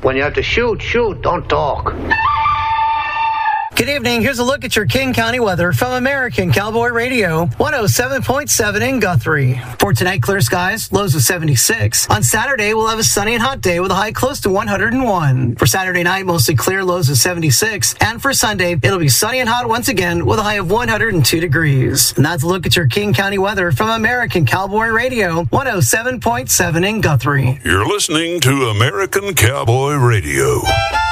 When you have to shoot, don't talk. Good evening. Here's a look at your King County weather from American Cowboy Radio, 107.7 in Guthrie. For tonight, clear skies, lows of 76. On Saturday, we'll have a sunny and hot day with a high close to 101. For Saturday night, mostly clear, lows of 76. And for Sunday, it'll be sunny and hot once again with a high of 102 degrees. And that's a look at your King County weather from American Cowboy Radio, 107.7 in Guthrie. You're listening to American Cowboy Radio.